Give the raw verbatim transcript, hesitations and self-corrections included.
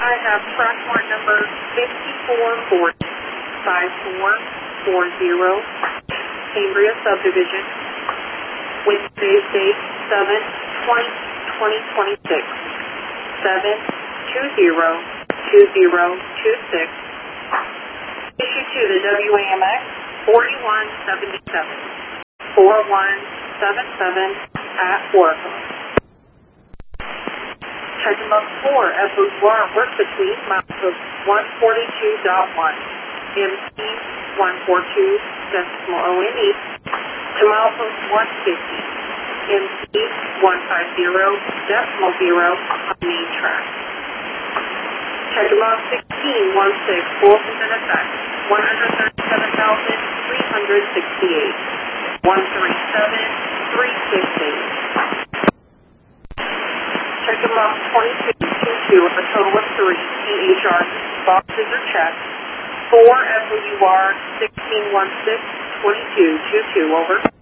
I have track warrant number fifty-four forty, fifty-four forty, Cambria Subdivision, with today's date seven twenty twenty twenty-six, seven two zero two zero two six, issued to the W A M X forty-one seventy-seven, forty-one seventy-seven at Oracle. Check box four, F O U R, work between miles of one forty-two point one, M C one forty-two decimal O N E, to milepost one fifty, M C one fifty decimal zero on main track. Check box sixteen, one six, bulletin in effect, one hundred thirty-seven thousand three hundred sixty-eight, one thirty-seven three sixty-eight. Check box twenty-two, twenty-two, with a total of three T H R boxes are checked. four F O U R sixteen one six twenty-two twenty-two, over.